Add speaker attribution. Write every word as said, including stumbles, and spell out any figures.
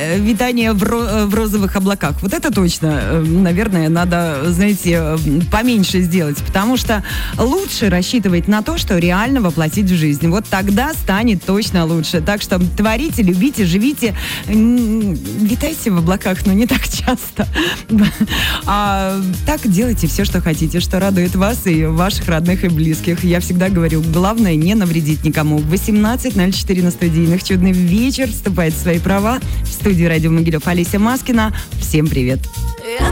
Speaker 1: э, витание в, ро- в розовых облаках. Вот это точно, э, наверное, надо, знаете, э, поменьше сделать, потому что лучше рассчитывать на то, что реально воплотить в жизнь. Вот тогда станет точно лучше. Так что творите, любите, живите, м- витайте в облаках, но не так часто. А так делайте все, что хотите, что радует вас и ваших родных и близких. Я всегда говорю, главное не навредить никому. восемнадцать ноль четыре на студийных. Чудный вечер. Вступает в свои права. В студии радио Могилев Олеся Маскина. Всем привет.